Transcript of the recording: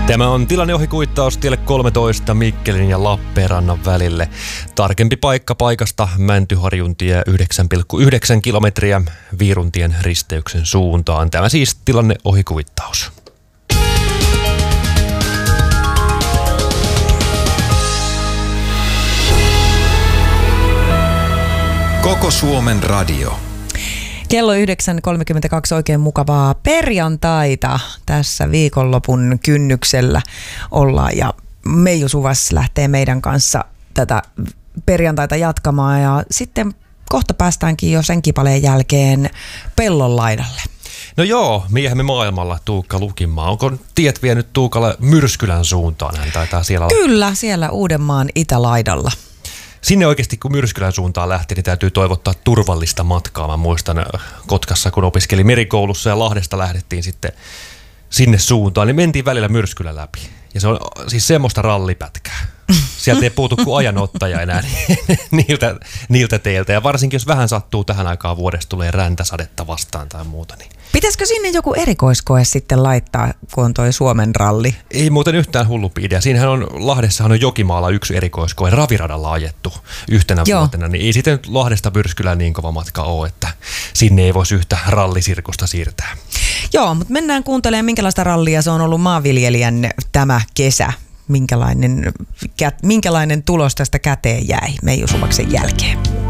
Tämä on tilanneohikuittaus tielle 13 Mikkelin ja Lappeenrannan välille. Tarkempi paikka paikasta Mäntyharjun tie 9,9 kilometriä Viiruntien risteyksen suuntaan. Tämä siis tilanneohikuittaus. Koko Suomen radio. Kello 9.32 oikein mukavaa perjantaita. Tässä viikonlopun kynnyksellä ollaan ja Meiju Suvas lähtee meidän kanssa tätä perjantaita jatkamaan ja sitten kohta päästäänkin jo sen kipaleen jälkeen pellon laidalle. No joo, miehemme maailmalla Tuukka Lukinmaa. Onko tiet vienyt Tuukalle Myrskylän suuntaan? Hän taitaa siellä olla. Kyllä, siellä Uudenmaan itälaidalla. Sinne oikeasti, kun Myrskylän suuntaan lähti, niin täytyy toivottaa turvallista matkaa. Mä muistan Kotkassa, kun opiskelin merikoulussa ja Lahdesta lähdettiin sitten sinne suuntaan, niin mentiin välillä Myrskylän läpi. Ja se on siis semmoista rallipätkää. Sieltä ei puutu kuin ajanottaja enää niiltä teiltä. Ja varsinkin, jos vähän sattuu tähän aikaan vuodesta, tulee räntäsadetta vastaan tai muuta. Niin. Pitäisikö sinne joku erikoiskoe sitten laittaa, kun on toi Suomen ralli? Ei muuten yhtään hullumpi idea. Siinähän on, Lahdessahan on Jokimaalla yksi erikoiskoe raviradalla ajettu yhtenä vuotena. Niin ei sitten Lahdesta Myrskylään niin kova matka ole, että sinne ei voisi yhtä rallisirkusta siirtää. Joo, mutta mennään kuuntelemaan, minkälaista rallia se on ollut maanviljelijän tämä kesä. Minkälainen tulos tästä käteen jäi Meiju Suvaksen jälkeen?